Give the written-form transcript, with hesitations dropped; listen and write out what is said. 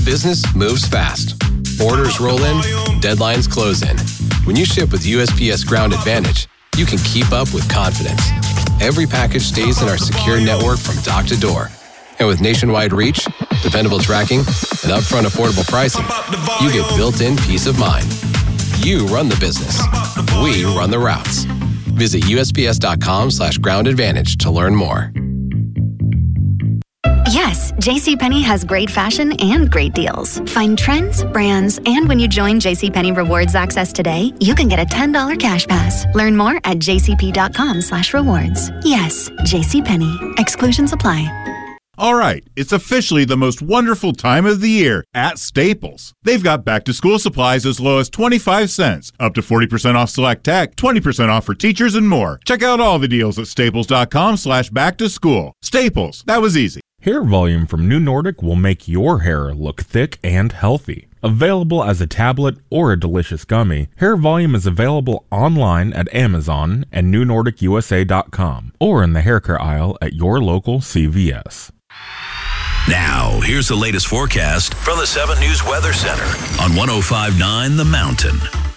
Business moves fast. Orders roll in, deadlines close in. When you ship with USPS Ground Advantage, you can keep up with confidence. Every package stays in our secure network from dock to door. And with nationwide reach, dependable tracking, and upfront affordable pricing, you get built-in peace of mind. You run the business. We run the routes. Visit USPS.com/Ground Advantage to learn more. Yes, JCPenney has great fashion and great deals. Find trends, brands, and when you join JCPenney Rewards Access today, you can get a $10 cash pass. Learn more at jcp.com/rewards. Yes, JCPenney. Exclusions apply. All right, it's officially the most wonderful time of the year at Staples. They've got back-to-school supplies as low as 25 cents, up to 40% off select tech, 20% off for teachers, and more. Check out all the deals at staples.com/back-to-school. Staples, that was easy. Hair volume from New Nordic will make your hair look thick and healthy. Available as a tablet or a delicious gummy, Hair Volume is available online at Amazon and NewNordicUSA.com or in the hair care aisle at your local CVS. Now, here's the latest forecast from the 7 News Weather Center on 105.9 The Mountain.